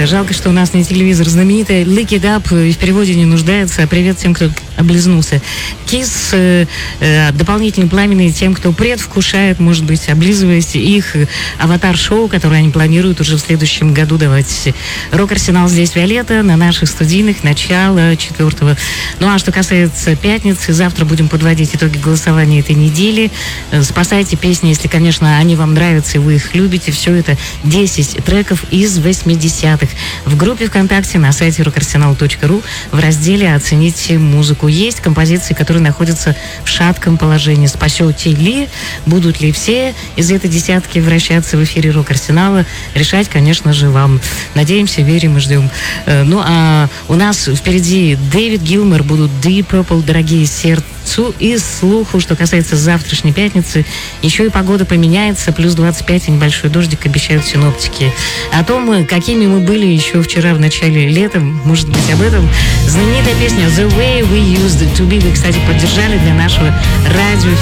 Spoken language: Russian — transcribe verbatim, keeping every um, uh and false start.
Жалко, что у нас не телевизор. Знаменитая Lick It Up в переводе не нуждается. Привет тем, кто облизнулся. Kiss э, э, дополнительно пламенный тем, кто предвкушает, может быть, облизываясь, их аватар-шоу, которое они планируют уже в следующем году давать. Рок-арсенал здесь Виолетта, на наших студийных, начало четвертого. Ну а что касается пятницы, завтра будем подводить итоги голосования этой недели. Спасайте песни, если, конечно, они вам нравятся и вы их любите. Все это десять треков из восьмидесятых. В группе ВКонтакте на сайте рок арсенал точка ру в разделе «Оцените музыку». Есть композиции, которые находятся в шатком положении. Спасете ли? Будут ли все из этой десятки вращаться в эфире Рок-Арсенала? Решать, конечно же, вам. Надеемся, верим и ждем. Ну, а у нас впереди Дэвид Гилмор, будут Deep Purple, дорогие сердцу и слуху. Что касается завтрашней пятницы, еще и погода поменяется. Плюс двадцать пять и небольшой дождик обещают синоптики. О том, какими мы были еще вчера в начале лета, может быть, об этом. Знаменитая песня The Way We Used To Be вы, кстати, поддержали для нашего радио